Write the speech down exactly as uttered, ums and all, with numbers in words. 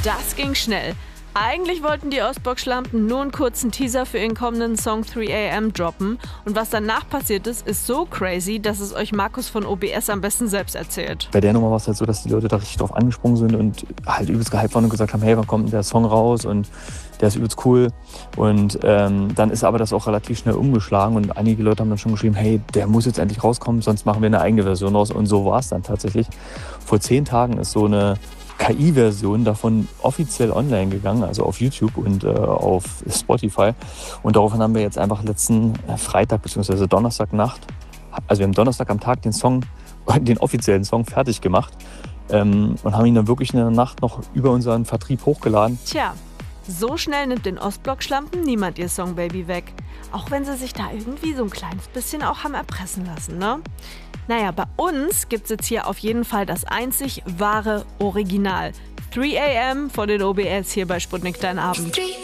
Das ging schnell. Eigentlich wollten die Ostblock-Schlampen nur einen kurzen Teaser für ihren kommenden Song drei a m droppen. Und was danach passiert ist, ist so crazy, dass es euch Markus von O B S am besten selbst erzählt. Bei der Nummer war es halt so, dass die Leute da richtig drauf angesprungen sind und halt übelst gehypt waren und gesagt haben, hey, wann kommt denn der Song raus? Und der ist übelst cool. Und ähm, dann ist aber das auch relativ schnell umgeschlagen und einige Leute haben dann schon geschrieben, hey, der muss jetzt endlich rauskommen, sonst machen wir eine eigene Version raus. Und so war es dann tatsächlich. Vor zehn Tagen ist so eine K I-Version davon offiziell online gegangen, also auf YouTube und äh, auf Spotify. Und daraufhin haben wir jetzt einfach letzten Freitag bzw. Donnerstagnacht, also wir haben Donnerstag am Tag den Song, den offiziellen Song fertig gemacht ähm, und haben ihn dann wirklich in der Nacht noch über unseren Vertrieb hochgeladen. Tja, so schnell nimmt den Ostblock-Schlampen niemand ihr Song Baby weg. Auch wenn sie sich da irgendwie so ein kleines bisschen auch haben erpressen lassen, ne? Naja, bei uns gibt's jetzt hier auf jeden Fall das einzig wahre Original. drei a m von den O B S hier bei Sputnik Dein Abend.